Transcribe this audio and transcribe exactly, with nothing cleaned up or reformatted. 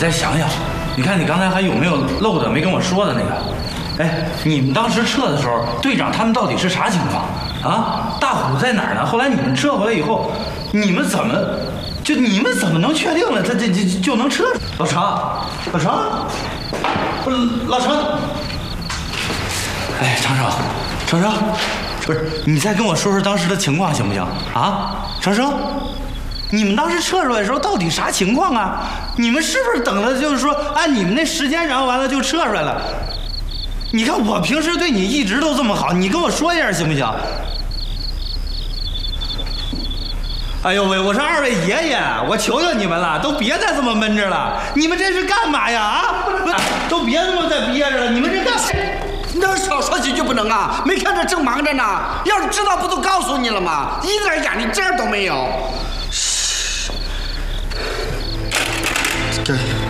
再想想，你看你刚才还有没有漏的没跟我说的那个？哎，你们当时撤的时候，队长他们到底是啥情况啊？大虎在哪儿呢？后来你们撤回来以后，你们怎么就你们怎么能确定了他这这就能撤？老程，老程，不是老程。哎，程程，程程，不是你再跟我说说当时的情况行不行啊？程程。你们当时撤出来的时候到底啥情况啊？你们是不是等了就是说按你们那时间，然后完了就撤出来了？你看我平时对你一直都这么好，你跟我说一下行不行？哎呦喂，我说二位爷爷，我求求你们了，都别再这么闷着了。你们这是干嘛呀？啊，都别这么再憋着了，你们这干嘛？ 能少说几句不能啊？没看着正忙着呢，要是知道不都告诉你了吗？一点眼力劲儿都没有。这